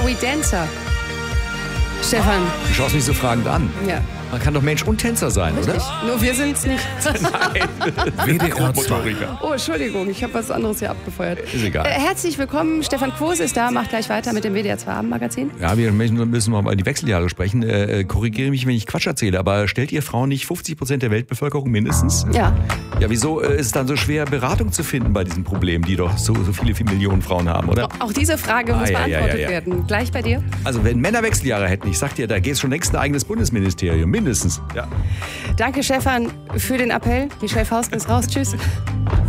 Are we Dancer? Stefan. Du schaust mich so fragend an. Ja. Man kann doch Mensch und Tänzer sein, Richtig. oder? Nur wir sind's nicht. WDR 2. Oh, Entschuldigung, ich habe was anderes hier abgefeuert. Ist egal. Herzlich willkommen, Stefan Quos ist da, macht gleich weiter mit dem WDR 2 Abendmagazin. Ja, wir müssen noch mal die Wechseljahre sprechen. Korrigiere mich, wenn ich Quatsch erzähle, aber stellt ihr Frauen nicht 50% der Weltbevölkerung mindestens? Ja. Ja, wieso ist es dann so schwer, Beratung zu finden bei diesem Problem, die doch so viele Millionen Frauen haben, oder? Auch diese Frage muss beantwortet ja. werden. Gleich bei dir. Also wenn Männer Wechseljahre hätten, ich sag dir, da gäbe es schon längst ein eigenes Bundesministerium, mindestens. Ja. Danke, Stefan, für den Appell. Michelle Fausten ist raus. Tschüss.